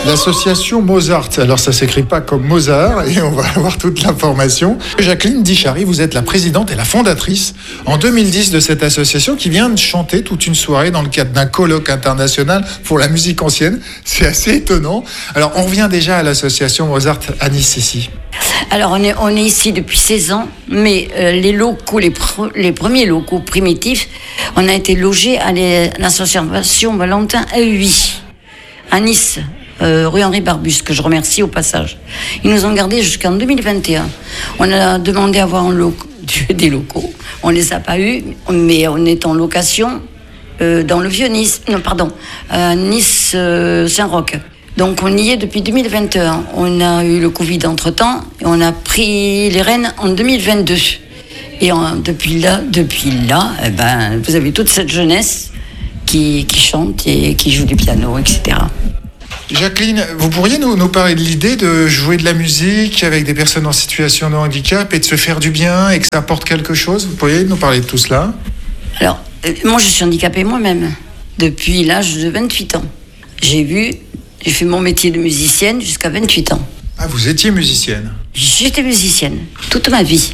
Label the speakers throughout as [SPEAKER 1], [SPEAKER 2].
[SPEAKER 1] L'association Mozart, alors ça s'écrit pas comme Mozart et on va avoir toute l'information. Jacqueline Dichary, vous êtes la présidente et la fondatrice en 2010 de cette association qui vient de chanter toute une soirée dans le cadre d'un colloque international pour la musique ancienne. C'est assez étonnant. Alors on revient déjà à l'association Mozart à Nice ici.
[SPEAKER 2] Alors on est ici depuis 16 ans, mais les locaux, les premiers locaux primitifs, on a été logés à l'association Valentin EUI à Nice. Rue Henri Barbus, que je remercie au passage. Ils nous ont gardés jusqu'en 2021. On a demandé à avoir des locaux. On ne les a pas eus, mais on est en location dans le vieux Nice. Non, pardon, à Nice Saint-Roch. Donc on y est depuis 2021. On a eu le Covid entre-temps et on a pris les rênes en 2022. Et depuis là, vous avez toute cette jeunesse qui chante et qui joue du piano, etc.
[SPEAKER 1] Jacqueline, vous pourriez nous parler de l'idée de jouer de la musique avec des personnes en situation de handicap et de se faire du bien et que ça apporte quelque chose? Vous pourriez nous parler de tout cela?
[SPEAKER 2] Alors, moi je suis handicapée moi-même depuis l'âge de 28 ans. J'ai fait mon métier de musicienne jusqu'à 28 ans.
[SPEAKER 1] Ah, vous étiez musicienne?
[SPEAKER 2] J'étais musicienne toute ma vie.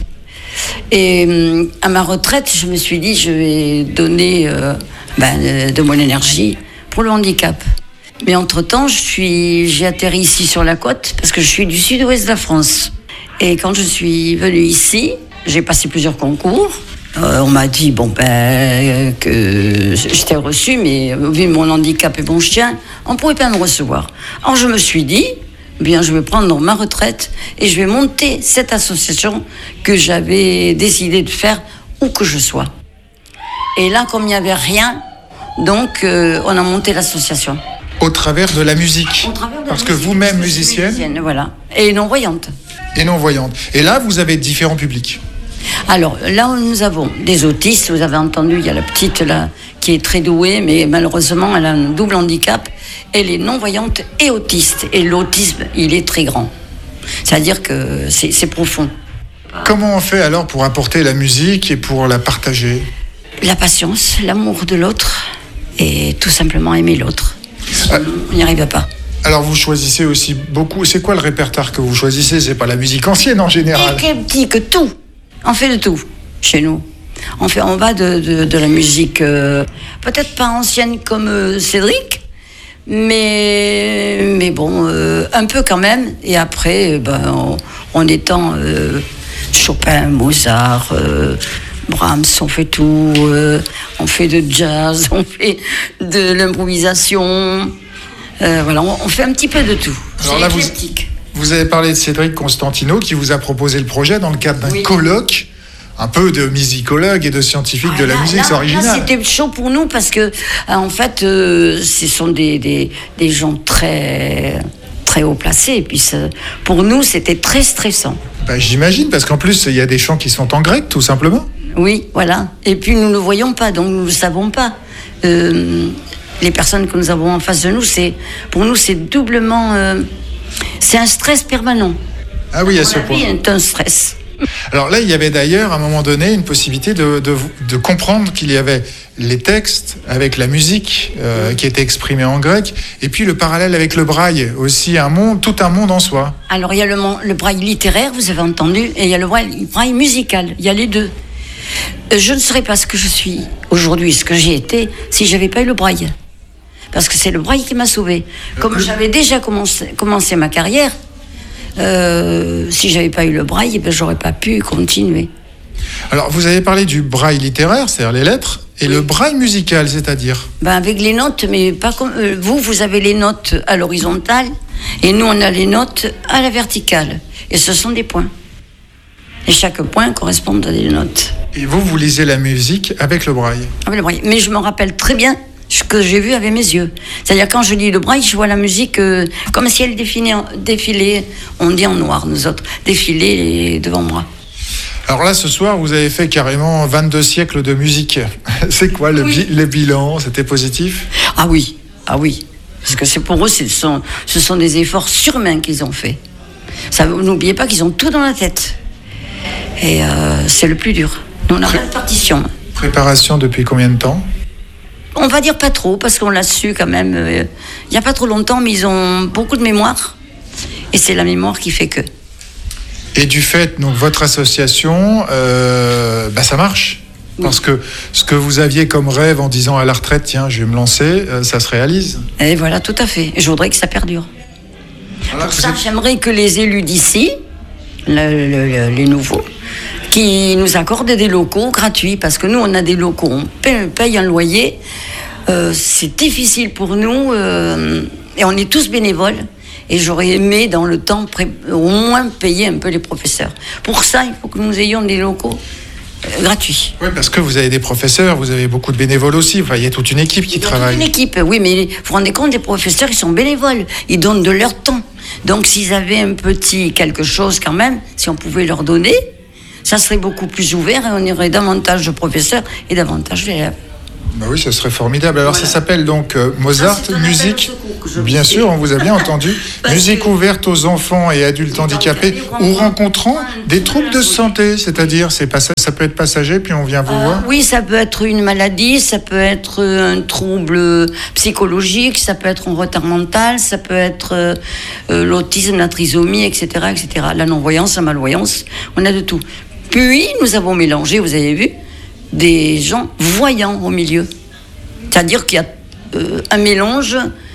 [SPEAKER 2] Et à ma retraite, je me suis dit, je vais donner de mon énergie pour le handicap. Mais entre-temps, j'ai atterri ici sur la côte parce que je suis du sud-ouest de la France. Et quand je suis venue ici, j'ai passé plusieurs concours. On m'a dit que j'étais reçue, mais vu mon handicap et mon chien, on ne pouvait pas me recevoir. Alors je me suis dit, je vais prendre ma retraite et je vais monter cette association que j'avais décidé de faire où que je sois. Et là, comme il n'y avait rien, donc on a monté l'association.
[SPEAKER 1] Au travers de la musique. Parce que vous-même musicienne.
[SPEAKER 2] Voilà. Et non-voyante.
[SPEAKER 1] Et là, vous avez différents publics.
[SPEAKER 2] Alors, là, nous avons des autistes. Vous avez entendu, il y a la petite, là, qui est très douée, mais malheureusement, elle a un double handicap. Elle est non-voyante et autiste. Et l'autisme, il est très grand. C'est-à-dire que c'est profond.
[SPEAKER 1] Comment on fait alors pour apporter la musique et pour la partager?
[SPEAKER 2] La patience, l'amour de l'autre et tout simplement aimer l'autre. On n'y arrive pas.
[SPEAKER 1] Alors vous choisissez aussi beaucoup. C'est quoi le répertoire que vous choisissez? C'est pas la musique ancienne en général.
[SPEAKER 2] Que tout. On fait de tout chez nous. On va de la musique peut-être pas ancienne comme Cédric, mais bon, un peu quand même. Et après, on étend Chopin, Mozart. Brahms, on fait tout, on fait de jazz, on fait de l'improvisation, on fait un petit peu de tout.
[SPEAKER 1] Alors là, vous avez parlé de Cédric Constantino qui vous a proposé le projet dans le cadre d'un colloque, un peu de musicologue et de scientifique de la musique, c'est original.
[SPEAKER 2] Là, c'était chaud pour nous parce que, en fait, ce sont des gens très, très haut placés. Et puis, pour nous, c'était très stressant.
[SPEAKER 1] J'imagine, parce qu'en plus, il y a des chants qui sont en grec, tout simplement.
[SPEAKER 2] Oui, voilà. Et puis nous ne voyons pas, donc nous ne savons pas. Les personnes que nous avons en face de nous, pour nous, c'est doublement... c'est un stress permanent.
[SPEAKER 1] Ah oui, à ce point.
[SPEAKER 2] C'est un stress.
[SPEAKER 1] Alors là, il y avait d'ailleurs, à un moment donné, une possibilité de comprendre qu'il y avait les textes avec la musique qui était exprimée en grec, et puis le parallèle avec le braille, aussi tout un monde en soi.
[SPEAKER 2] Alors il y a le braille littéraire, vous avez entendu, et il y a le braille musical, il y a les deux. Je ne serais pas ce que je suis aujourd'hui, ce que j'ai été, si je n'avais pas eu le braille. Parce que c'est le braille qui m'a sauvée. Comme j'avais déjà commencé ma carrière, si je n'avais pas eu le braille, j'aurais pas pu continuer.
[SPEAKER 1] Alors, vous avez parlé du braille littéraire, c'est-à-dire les lettres, et le braille musical, c'est-à-dire
[SPEAKER 2] avec les notes, mais pas comme... vous avez les notes à l'horizontale, et nous, on a les notes à la verticale. Et ce sont des points. Et chaque point correspond à des notes.
[SPEAKER 1] Et vous lisez la musique avec le braille?
[SPEAKER 2] Avec le braille. Mais je me rappelle très bien ce que j'ai vu avec mes yeux. C'est-à-dire, quand je lis le braille, je vois la musique comme si elle défilait, on dit en noir, nous autres, défiler devant moi.
[SPEAKER 1] Alors là, ce soir, vous avez fait carrément 22 siècles de musique. C'est quoi le bilan? C'était positif?
[SPEAKER 2] Ah oui. Parce que pour eux, ce sont des efforts surhumains qu'ils ont fait. N'oubliez pas qu'ils ont tout dans la tête. Et c'est le plus dur. Nous, on a la partition.
[SPEAKER 1] Préparation depuis combien de temps?
[SPEAKER 2] On va dire pas trop, parce qu'on l'a su quand même il n'y a pas trop longtemps, mais ils ont beaucoup de mémoire. Et c'est la mémoire qui fait que.
[SPEAKER 1] Et du fait, donc, votre association, ça marche. Oui. Parce que ce que vous aviez comme rêve en disant à la retraite, tiens, je vais me lancer, ça se réalise.
[SPEAKER 2] Et voilà, tout à fait. Et je voudrais que ça perdure.
[SPEAKER 1] Voilà,
[SPEAKER 2] pour ça, j'aimerais que les élus d'ici, les nouveaux, qui nous accordent des locaux gratuits, parce que nous, on a des locaux, on paye un loyer, c'est difficile pour nous, et on est tous bénévoles, et j'aurais aimé, dans le temps, au moins payer un peu les professeurs. Pour ça, il faut que nous ayons des locaux gratuits.
[SPEAKER 1] Oui, parce que vous avez des professeurs, vous avez beaucoup de bénévoles aussi, enfin, il y a toute une équipe qui travaille.
[SPEAKER 2] Toute une équipe, oui, mais vous vous rendez compte, les professeurs, ils sont bénévoles, ils donnent de leur temps. Donc, s'ils avaient un petit quelque chose quand même, si on pouvait leur donner, ça serait beaucoup plus ouvert et on aurait davantage de professeurs et davantage d'élèves.
[SPEAKER 1] Bah oui, ce serait formidable. Alors, voilà. Ça s'appelle donc Mozart, musique. Bien sûr, on vous a bien entendu. Musique ouverte aux enfants et adultes handicapés ou rencontrant des troubles de santé, c'est-à-dire ça peut être passager, puis on vient vous voir.
[SPEAKER 2] Oui, ça peut être une maladie, ça peut être un trouble psychologique, ça peut être un retard mental, ça peut être l'autisme, la trisomie, etc., etc. La non-voyance, la malvoyance, on a de tout. Puis, nous avons mélangé, vous avez vu, des gens voyants au milieu. C'est-à-dire qu'il y a un mélange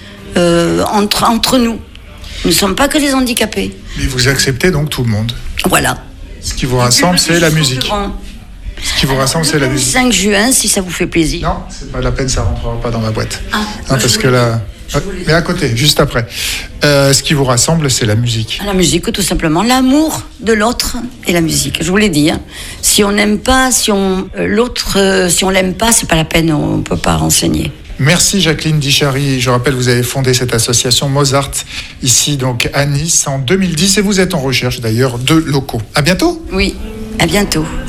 [SPEAKER 2] entre nous. Nous ne sommes pas que des handicapés.
[SPEAKER 1] Mais vous acceptez donc tout le monde.
[SPEAKER 2] Voilà.
[SPEAKER 1] Ce qui vous rassemble, c'est la musique. Ce qui vous rassemble, c'est la musique.
[SPEAKER 2] 5 juin, si ça vous fait plaisir.
[SPEAKER 1] Non, c'est pas la peine, ça rentrera pas dans ma boîte. Non, parce que là... Mais à côté, juste après. Ce qui vous rassemble, c'est la musique.
[SPEAKER 2] La musique, tout simplement. L'amour de l'autre et la musique. Je vous l'ai dit. Hein. Si on n'aime pas, si on l'aime pas, c'est pas la peine, on peut pas renseigner.
[SPEAKER 1] Merci Jacqueline Dichary. Je rappelle, vous avez fondé cette association Mozart, ici donc à Nice, en 2010. Et vous êtes en recherche d'ailleurs de locaux. À bientôt.
[SPEAKER 2] Oui, à bientôt.